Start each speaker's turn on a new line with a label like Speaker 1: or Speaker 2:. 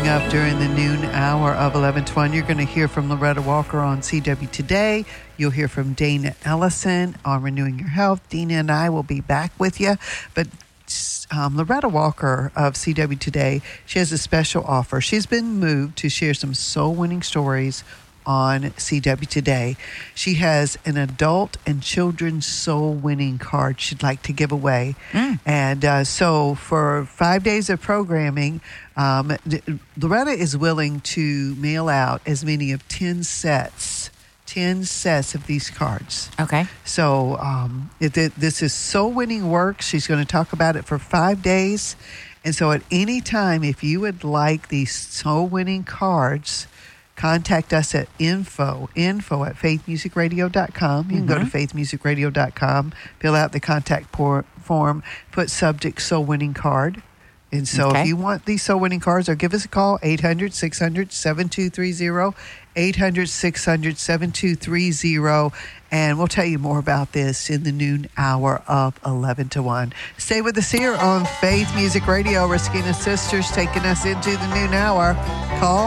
Speaker 1: up during the noon hour of 11 to 1. You're going to hear from Loretta Walker on CW Today. You'll hear from Dana Ellison on Renewing Your Health. Dina and I will be back with you. But Loretta Walker of CW Today, she has a special offer. She's been moved to share some soul-winning stories on CW Today. She has an adult and children's soul-winning card she'd like to give away. And so for 5 days of programming, Loretta is willing to mail out as many of 10 sets of these cards.
Speaker 2: Okay.
Speaker 1: So this is soul-winning work. She's going to talk about it for 5 days. And so at any time, if you would like these soul-winning cards, contact us at info at faithmusicradio.com. You can go to faithmusicradio.com, fill out the contact form, put subject soul winning card. And so if you want these soul winning cards, or give us a call, 800-600-7230, 800-600-7230, and we'll tell you more about this in the noon hour of 11 to 1. Stay with us here on Faith Music Radio. Riskina Sisters taking us into the noon hour. Call